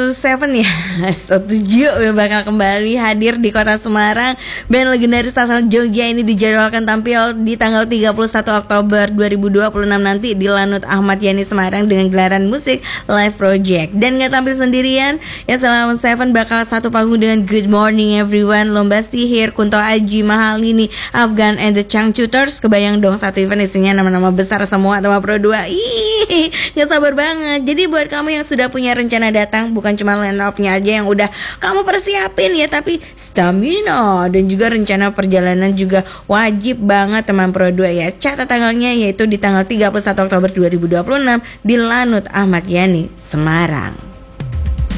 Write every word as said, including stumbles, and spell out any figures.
Seven ya, setuju bakal kembali hadir di kota Semarang. Band legendaris asal Jogja ini dijadwalkan tampil di tanggal tiga puluh satu Oktober dua ribu dua puluh enam nanti di Lanut Ahmad Yani Semarang dengan gelaran musik live project. Dan gak tampil sendirian, ya Selawan Seven bakal satu panggung dengan Good Morning Everyone, Lomba Sihir, Kunto Aji, Mahalini, Afgan and the Changcuters. Kebayang dong satu event isinya nama-nama besar semua sama Pro dua. Ih, gak sabar banget. Jadi buat kamu yang sudah punya rencana datang, bukan cuma line up-nya aja yang udah kamu persiapin ya, tapi stamina dan juga rencana perjalanan juga wajib banget teman Pro dua ya. Catat tanggalnya, yaitu di tanggal tiga puluh satu Oktober dua ribu dua puluh enam di Lanut Ahmad Yani Semarang.